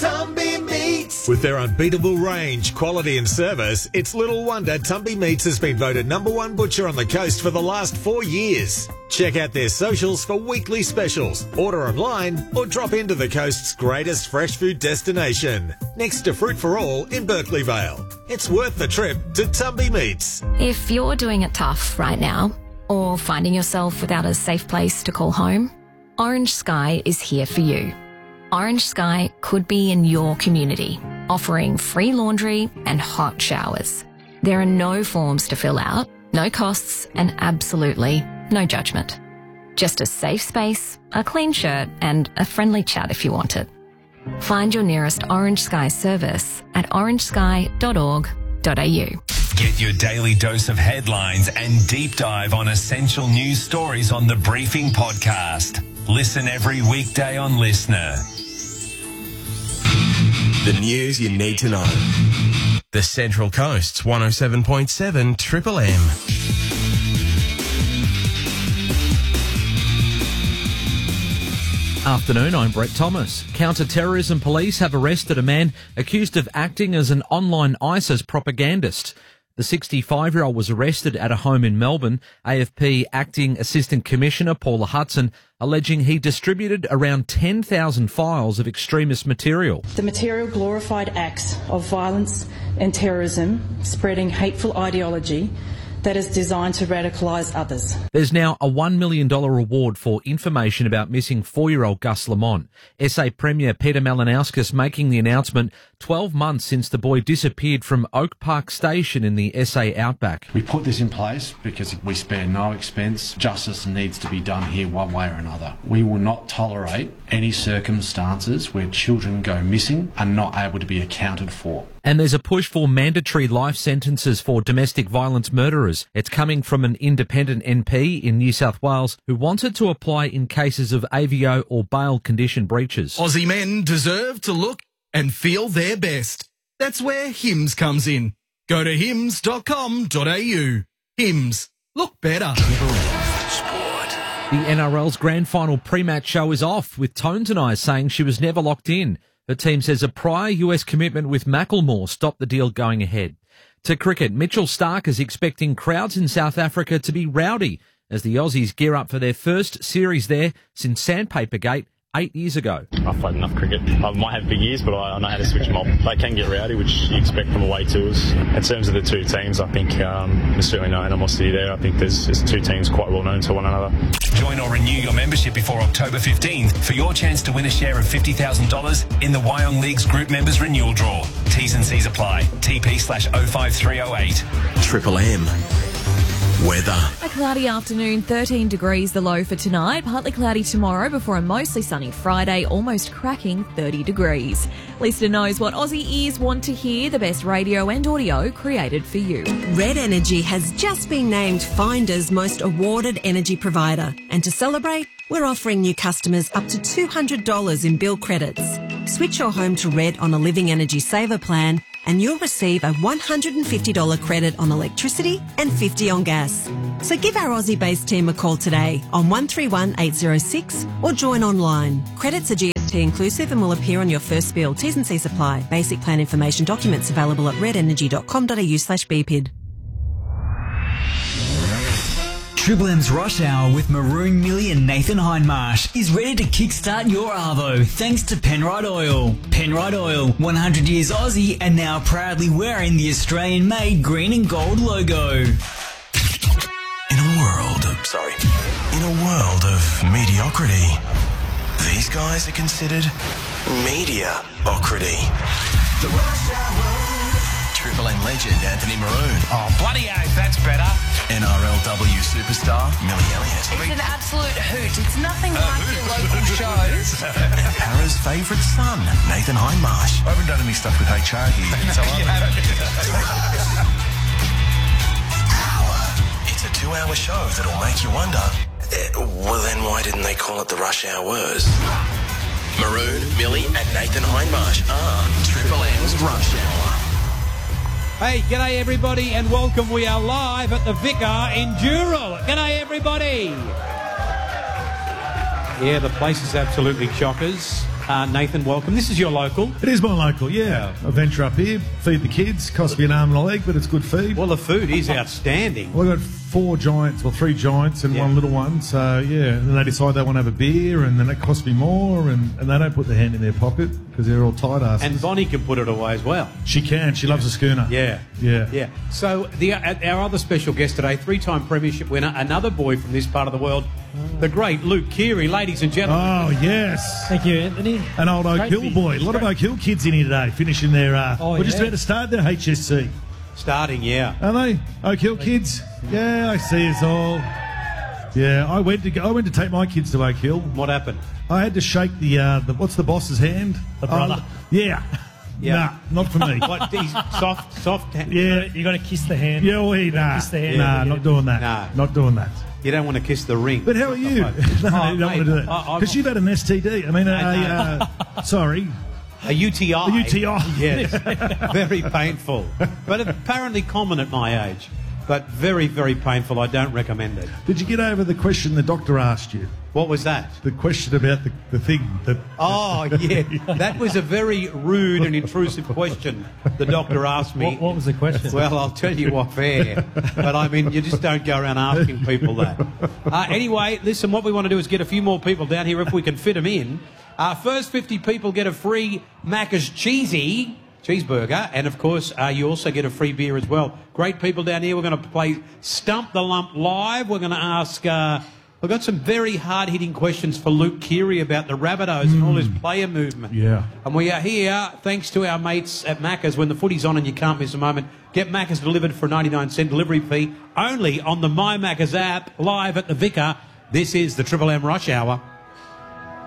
Tumby Meats. With their unbeatable range, quality and service, it's little wonder Tumby Meats has been voted #1 butcher on the coast for the last 4 years. Check out their socials for weekly specials. Order online or drop into the coast's greatest fresh food destination, next to Fruit for All in Berkeley Vale. It's worth the trip to Tumby Meats. If you're doing it tough right now, or finding yourself without a safe place to call home, Orange Sky is here for you. Orange Sky could be in your community, offering free laundry and hot showers. There are no forms to fill out, no costs, and absolutely no judgment. Just a safe space, a clean shirt, and a friendly chat if you want it. Find your nearest Orange Sky service at orangesky.org.au. Get your daily dose of headlines and deep dive on essential news stories on the Briefing Podcast. Listen every weekday on Listener. The news you need to know. The Central Coast's 107.7 Triple M. Afternoon, I'm Brett Thomas. Counter-terrorism police have arrested a man accused of acting as an online ISIS propagandist. The 65-year-old was arrested at a home in Melbourne. AFP Acting Assistant Commissioner Paula Hudson alleging he distributed around 10,000 files of extremist material. The material glorified acts of violence and terrorism, spreading hateful ideology that is designed to radicalise others. There's now a $1 million reward for information about missing 4-year-old Gus Lamont. SA Premier Peter Malinauskas making the announcement 12 months since the boy disappeared from Oak Park Station in the SA outback. We put this in place because we spare no expense. Justice needs to be done here one way or another. We will not tolerate any circumstances where children go missing and not able to be accounted for. And there's a push for mandatory life sentences for domestic violence murderers. It's coming from an independent MP in New South Wales who wants it to apply in cases of AVO or bail condition breaches. Aussie men deserve to look and feel their best. That's where Hims comes in. Go to hims.com.au. Hims. Look better. The NRL's grand final pre-match show is off, with Tones and I saying she was never locked in. Her team says a prior US commitment with Macklemore stopped the deal going ahead. To cricket, Mitchell Stark is expecting crowds in South Africa to be rowdy as the Aussies gear up for their first series there since Sandpaper Gate 8 years ago. I've played enough cricket. I might have big ears, but I know how to switch them off. They can get rowdy, which you expect from away tours. In terms of the two teams, I think there's certainly no animosity there. I think there's two teams quite well known to one another. Join or renew your membership before October 15th for your chance to win a share of $50,000 in the Wyong League's Group Members Renewal Draw. T's and C's apply. TP/05308. Triple M. Weather. A cloudy afternoon, 13 degrees the low for tonight. Partly cloudy tomorrow before a mostly sunny Friday, almost cracking 30 degrees. Listener knows what Aussie ears want to hear, the best radio and audio created for you. Red Energy has just been named Finder's most awarded energy provider. And to celebrate, we're offering new customers up to $200 in bill credits. Switch your home to Red on a Living Energy Saver plan and you'll receive a $150 credit on electricity and $50 on gas. So give our Aussie-based team a call today on 131 806 or join online. Credits are GST inclusive and will appear on your first bill. T's and C's apply. Basic plan information documents available at redenergy.com.au/BPID. Triple M's Rush Hour with Maroon Millie and Nathan Hindmarsh is ready to kickstart your Arvo thanks to Penrite Oil. Penrite Oil, 100 years Aussie and now proudly wearing the Australian-made green and gold logo. In a world of mediocrity, these guys are considered mediocrity. The Rush Hour. Triple M legend Anthony Maroon. Oh, bloody oath, that's better. NRLW superstar Millie Elliott. It's an absolute hoot. It's nothing like your local shows. And Para's favourite son, Nathan Hindmarsh. I haven't done any stuff with HR here. It's a 2-hour show that'll make you wonder, well then why didn't they call it the Rush Hours? Maroon, Millie and Nathan Hindmarsh are Triple M's Rush Hour. Hey, g'day everybody and welcome. We are live at the Vicar in Dural. G'day everybody. Yeah, the place is absolutely chockers. Nathan, welcome. This is your local. It is my local, yeah. I venture up here, feed the kids, cost me an arm and a leg, but it's good feed. Well, the food is outstanding. Well, I got 3 giants and one little one, so yeah. And then they decide they want to have a beer, and then it costs me more, and they don't put their hand in their pocket because they're all tight asses. And Bonnie can put it away as well. She can. She loves a schooner. Yeah. So our other special guest today, 3-time premiership winner, another boy from this part of the world, the great Luke Keary, ladies and gentlemen. Oh, yes. Thank you, Anthony. An old Oak Hill boy. A lot of Oak Hill kids in here today, finishing their... we're just about to start their HSC. Starting, yeah. Are they? Oak Hill kids? Yeah, I see us all. Yeah, I went to take my kids to Oak Hill. What happened? I had to shake the what's the boss's hand? The brother. Yeah. Nah, not for me. What? Soft hand. Yeah. You got to kiss the hand. Yeah, Kiss the hand. Nah, not doing that. Nah. Not doing that. You don't want to kiss the ring. But how are you? No, you don't want to do that. Because you've had an STD. I mean, sorry. A UTI. A UTI. Yes. Very painful. But apparently common at my age. But very, very painful. I don't recommend it. Did you get over the question the doctor asked you? What was that? The question about the thing. Oh, yeah. That was a very rude and intrusive question the doctor asked me. What was the question? Well, I'll tell you off air. But, I mean, you just don't go around asking people that. Anyway, listen, what we want to do is get a few more people down here if we can fit them in. First 50 people get a free Macca's cheeseburger, and of course you also get a free beer as well. Great people down here. We're going to play Stump the Lump live. We're going to ask we've got some very hard-hitting questions for Luke Keary about the Rabbitohs and all his player movement. Yeah. And we are here thanks to our mates at Macca's. When the footy's on and you can't miss a moment, get Macca's delivered for a 99-cent delivery fee only on the My Macca's app, live at the Vicar. This is the Triple M Rush Hour.